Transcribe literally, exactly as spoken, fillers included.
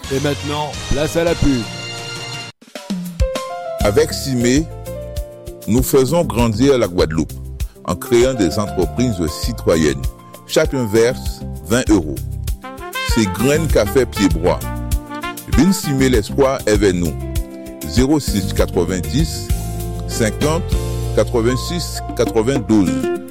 Et maintenant, place à la pub. Avec Cimé, nous faisons grandir la Guadeloupe en créant des entreprises citoyennes. Chacun verse vingt euros. C'est Graines Café Pied-Bois. Vin Cimé l'espoir est vers nous. zéro six quatre-vingt-dix cinquante quatre-vingt-six quatre-vingt-douze.